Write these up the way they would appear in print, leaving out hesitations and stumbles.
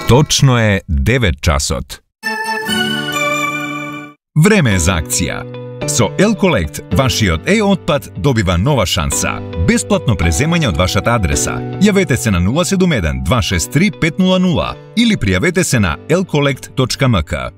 Точно е 9 часот. Време е за акција. Со L-Collect, вашиот e-отпад добива нова шанса. Бесплатно преземање од вашата адреса. Јавете се на 071 263 500 или пријавете се на lcollect.mk.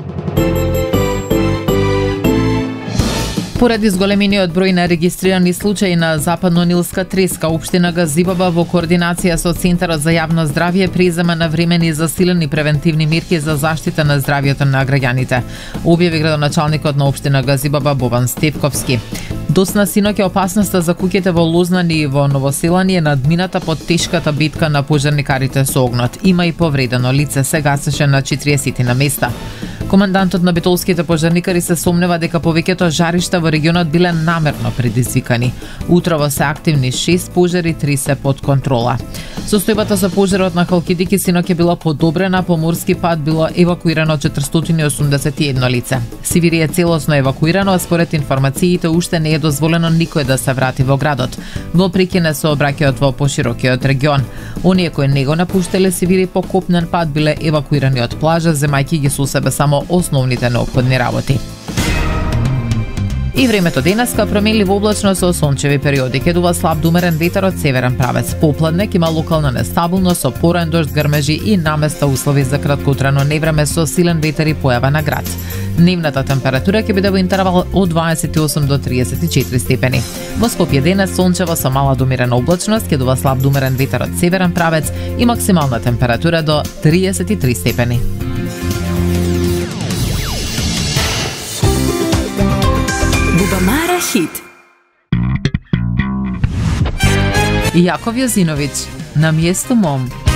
Поради зголемениот број на регистрирани случаи на Западно-Нилска треска, општина Газибаба во координација со Центарот за јавно здравје презема навремени засилени превентивни мерки за заштита на здравјето на граѓаните, објави градоначалникот на општина Газибаба Бобан Стевковски. Досна синоќа опасноста за куќите во Лознани и во Новоселани е надмината под тешката битка на пожарникарите со огнот. Има и повредено лице, се гасеше на 40 на места. Командантот на битолските пожарникари се сомнева дека повеќето жаришта во регионот биле намерно предизвикани. Утрово се активни 6 пожари, 3 се под контрола. Состојбата со пожарот на Халкидики синоќа била подобрена, по морски пат било евакуирано 481 лице. Сивири е целосно евакуирано, а според информациите уште не е дозволено никој да се врати во градот. Го прекине сообраќајот во поширокиот регион. Оние кои не го напуштале Сивири по копнен пат биле евакуирани од плажа, земајќи ги со себе само основните неопходни работи. И времето денеска променливо облачно со сончеви периоди. Кедува слаб до умерен ветер од северен правец. Попладне има локална нестабилност со пораен дожд, грмежи и наместа услови за краткоутрено невреме со силен ветер и појава на град. Дневната температура ќе биде во интервал од 28 до 34 степени. Во Скопје денес сончево со мала до умерена облачност, кедува слаб до умерен ветер од северен правец и максимална температура до 33 степени. Бубамара хит. Јаков Јозиновиќ, на место мом.